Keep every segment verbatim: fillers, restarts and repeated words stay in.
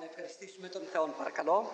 ευχαριστήσουμε τον Θεό, παρακαλώ.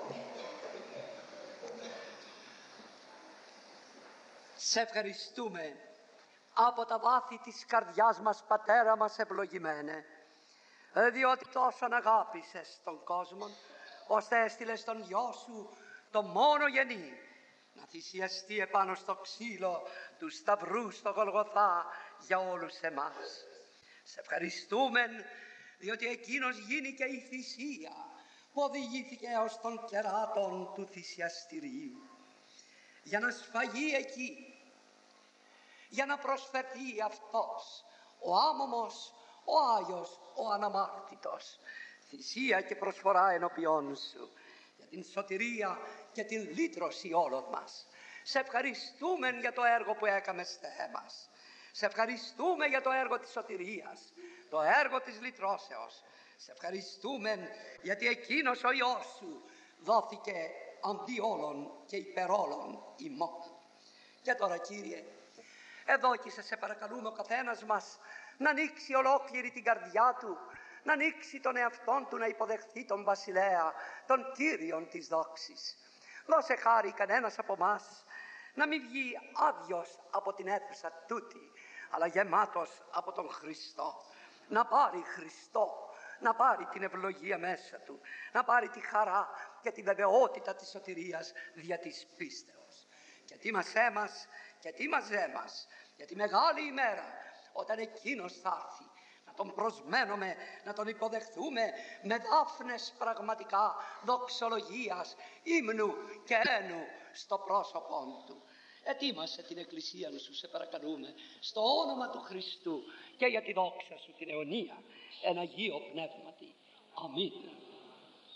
Σε ευχαριστούμε από τα βάθη της καρδιάς μας, Πατέρα μας ευλογημένε, διότι τόσον αγάπησες τον κόσμο, ώστε έστειλες τον Υιό Σου, το μόνο γενή, να θυσιαστεί επάνω στο ξύλο του Σταυρού στο Γολγοθά για όλους εμάς. Σε ευχαριστούμε διότι εκείνος γίνηκε η θυσία που οδηγήθηκε έως τον κεράτων του θυσιαστηρίου, για να σφαγεί εκεί, για να προσφερθεί αυτός ο άμωμος, ο Άγιος, ο αναμάρτητος, θυσία και προσφορά ενώπιόν Σου για την σωτηρία και την λύτρωση όλων μας. Σε ευχαριστούμε για το έργο που έκαμες, Θεέ μας. Σε ευχαριστούμε για το έργο της σωτηρίας, το έργο της λυτρώσεως. Σε ευχαριστούμε γιατί εκείνος ο Υιός Σου δόθηκε αντί όλων και υπερ όλων ημών. Και τώρα, Κύριε, εδώ και σε παρακαλούμε ο καθένας μας να ανοίξει ολόκληρη την καρδιά του, να ανοίξει τον εαυτόν του, να υποδεχθεί τον Βασιλέα, τον Κύριον της δόξης. Δώσε χάρη κανένας από μας να μην βγει άδειος από την αίθουσα τούτη, αλλά γεμάτος από τον Χριστό. Να πάρει Χριστό, να πάρει την ευλογία μέσα του, να πάρει τη χαρά και τη βεβαιότητα της σωτηρίας δια της πίστεως. Και τι μαζέ μας, και τι μαζέ μας, για τη μεγάλη ημέρα όταν εκείνος θα έρθει, να τον προσμένουμε, να τον υποδεχθούμε με δάφνες πραγματικά δοξολογίας, ύμνου και ένου στο πρόσωπό του. Ετοίμασε την εκκλησία Σου, σε παρακαλούμε, στο όνομα του Χριστού και για τη δόξα Σου την αιωνία, εν Αγίο Πνεύματι. Αμήν.